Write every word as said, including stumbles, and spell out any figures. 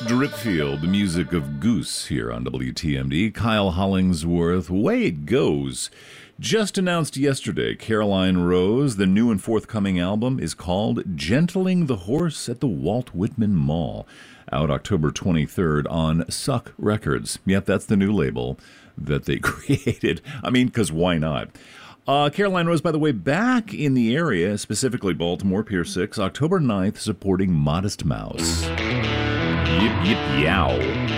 Dripfield, the music of Goose here on W T M D. Kyle Hollingsworth, Way It Goes. Just announced yesterday, Caroline Rose, the new and forthcoming album is called Gentling the Horse at the Walt Whitman Mall. Out October twenty-third on Suck Records. Yep, that's the new label that they created. I mean, because why not? Uh, Caroline Rose, by the way, back in the area, specifically Baltimore, Pier six, October ninth, supporting Modest Mouse. Yip, yip, yow.